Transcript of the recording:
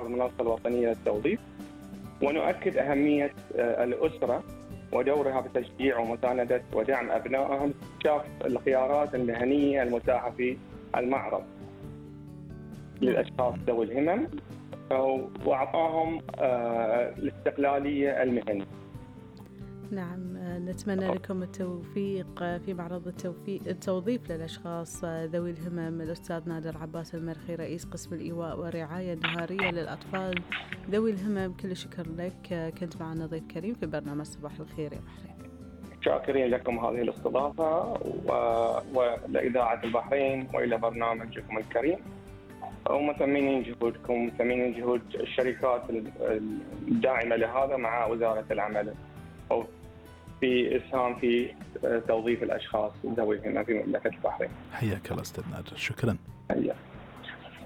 عبر المنصة الوطنية للتوظيف، ونؤكد أهمية الأسرة ودورها بتشجيع ومساندة ودعم أبنائهم باستكشاف الخيارات المهنية المتاحة في المعرض للأشخاص ذوي الهمم، وأعطاهم الاستقلالية المهنية. نعم، نتمنى لكم التوفيق في معرض التوظيف للأشخاص ذوي الهمم. الأستاذ نادر عباس المرخي، رئيس قسم الإيواء والرعاية النهارية للأطفال ذوي الهمم، كل شكر لك، كنت معنا ضيف كريم في برنامج صباح الخير يا بحرين. شاكرين لكم هذه الاستضافة ولإذاعة البحرين وإلى برنامجكم الكريم، ومثمنين جهودكم، مثمنين جهود الشركات الداعمة لهذا مع وزارة العمل أو في إسهام في توظيف الأشخاص ذوي الهمم في مملكة البحرين. حياك الله أستاذ نادر، شكرا. حياك.